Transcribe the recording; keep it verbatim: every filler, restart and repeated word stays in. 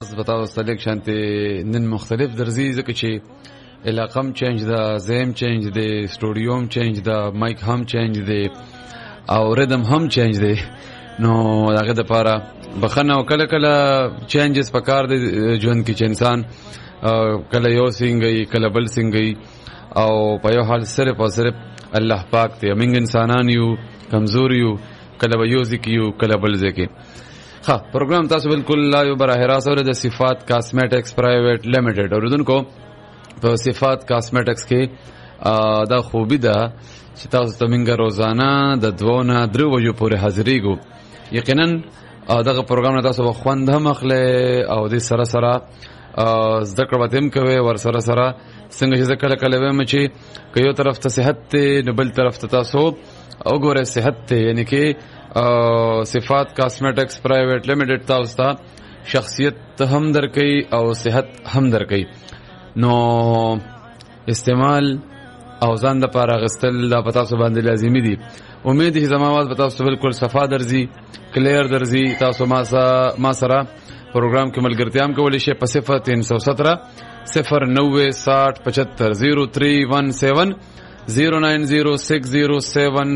بتاو استلیک شانتی نن مختلف درځي ځکه چې علاقم چینج دا زیم چینج دی سټوډیوم چینج دا مایک هم چینج دی او ریدم هم چینج دی نو هغه د پاره بخنه او کله کله چینجز پکار دی ژوند کې چې انسان کله یو سنگي کله بل سنگي او په یو حال صرف او صرف الله پاک دی موږ انسانان یو کمزور یو کله به یو ځکیو کله بل ځکه ها پروګرام تاسو بالکل لا یو براه راست اور د صفات کاسمیټکس پرایویټ لیمیټډ اوردونکو په صفات کاسمیټکس کې دا خوبی ده چې تاسو تمنګ روزانه د دوه نه درو وجو پورې حاضرېګو یقینا دغه پروګرام تاسو خوند هم اخلي او د سره سره زده کړه وتم کوي ور سره سره څنګه چې کله کله وایم چې یو طرف ته صحت ته بل طرف ته تاسو او ګوره صحت ته یعنی کې صفات کاسمیټکس پرایویټ لیمیټډ تاسو ته شخصیت هم درکې او صحت هم درکې نو استعمال او ځان د پاره غستل د پتا سو باندې لازمي دي امید هي زموږ پتا سو بالکل صفا درځي کلیر درځي تاسو ما سره ما سره پروګرام کې ملګرتیا هم کولای شي په صفر تین سو سترہ صفر نوے ساٹھ پچہتر زیرو تھری ون سیون زیرو نائن زیرو سکس زیرو سیون